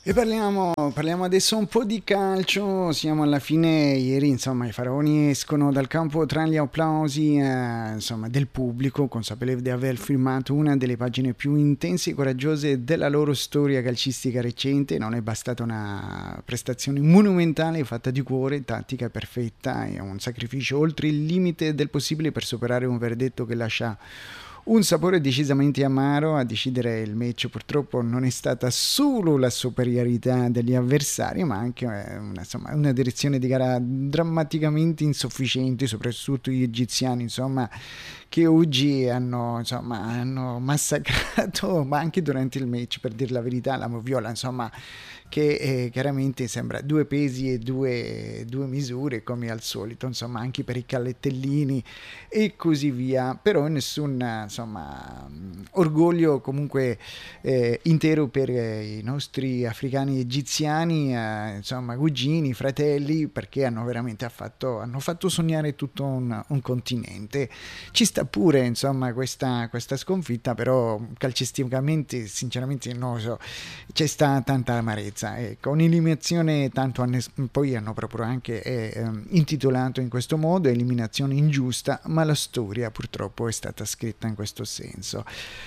E parliamo adesso un po' di calcio, siamo alla fine, ieri insomma i faraoni escono dal campo tra gli applausi insomma, del pubblico, consapevoli di aver firmato una delle pagine più intense e coraggiose della loro storia calcistica recente. Non è bastata una prestazione monumentale fatta di cuore, tattica perfetta e un sacrificio oltre il limite del possibile per superare un verdetto che lascia un sapore decisamente amaro. A decidere il match purtroppo non è stata solo la superiorità degli avversari, ma anche una direzione di gara drammaticamente insufficiente, soprattutto gli egiziani, insomma, che oggi hanno massacrato, ma anche durante il match, per dire la verità, la Moviola, insomma, che chiaramente sembra due pesi e due misure come al solito, insomma, anche per i callettellini e così via, però nessun orgoglio comunque intero per i nostri africani egiziani, insomma cugini, fratelli, perché hanno veramente hanno fatto sognare tutto un continente. Ci sta pure insomma questa sconfitta, però calcisticamente sinceramente non lo so, c'è sta tanta amarezza, ecco, un'eliminazione poi hanno proprio anche intitolato in questo modo eliminazione ingiusta, ma la storia purtroppo è stata scritta in questo senso.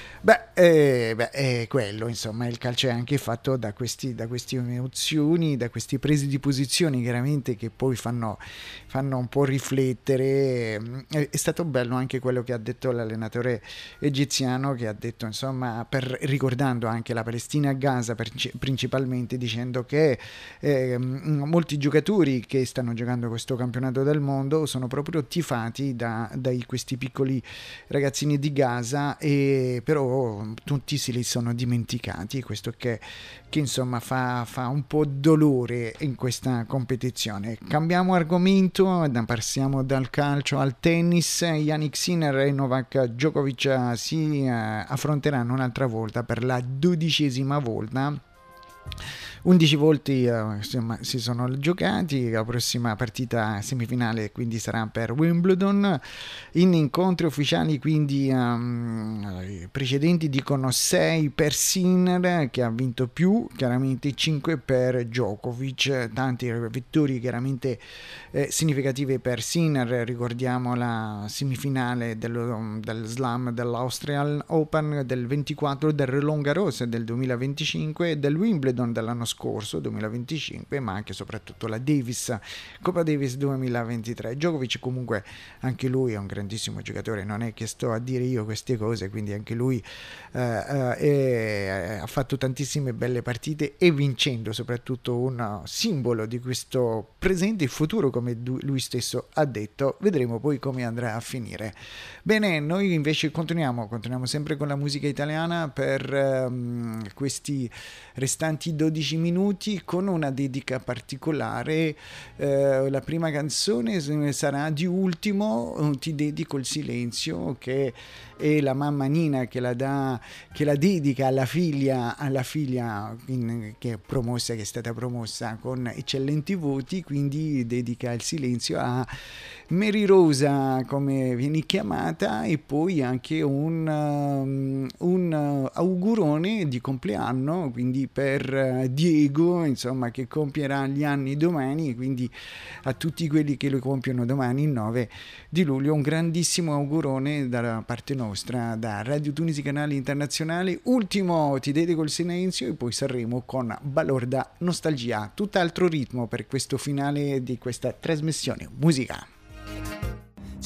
È quello, insomma, il calcio è anche fatto da queste emozioni, da questi presi di posizioni chiaramente che poi fanno un po' riflettere. È stato bello anche quello che ha detto l'allenatore egiziano, che ha detto, insomma, ricordando anche la Palestina a Gaza principalmente, dicendo che molti giocatori che stanno giocando questo campionato del mondo sono proprio tifati da questi piccoli ragazzini di Gaza, e però tutti se li sono dimenticati. Questo che insomma fa un po' dolore in questa competizione. Cambiamo argomento, passiamo dal calcio al tennis. Jannik Sinner e Novak Djokovic si affronteranno un'altra volta per la 12ª volta. 11 volti insomma, si sono giocati. La prossima partita semifinale quindi sarà per Wimbledon. In incontri ufficiali quindi i precedenti dicono 6 per Sinner, che ha vinto più, chiaramente 5 per Djokovic. Tante vittorie chiaramente significative per Sinner. Ricordiamo la semifinale del Slam dell'Australian Open del 24, del Roland Garros del 2025, del Wimbledon dell'anno scorso 2025, ma anche e soprattutto la Coppa Davis 2023. Djokovic comunque anche lui è un grandissimo giocatore, non è che sto a dire io queste cose, quindi anche lui ha fatto tantissime belle partite e vincendo soprattutto un simbolo di questo presente e futuro, come lui stesso ha detto. Vedremo poi come andrà a finire. Bene, noi invece continuiamo sempre con la musica italiana per questi restanti 12 minuti, con una dedica particolare. La prima canzone sarà Di Ultimo, Ti dedico il silenzio, che è la mamma Nina che la dedica alla figlia che è stata promossa con eccellenti voti, quindi dedica il silenzio a Mary Rosa, come viene chiamata, e poi anche un augurone di compleanno quindi per Diego, insomma, che compierà gli anni domani, quindi a tutti quelli che lo compiono domani, il 9 di luglio, un grandissimo augurone da parte nostra, da Radio Tunisi Canale Internazionale. Ultimo Ti dedico il silenzio, e poi saremo con Balorda Nostalgia, tutt'altro ritmo per questo finale di questa trasmissione musica.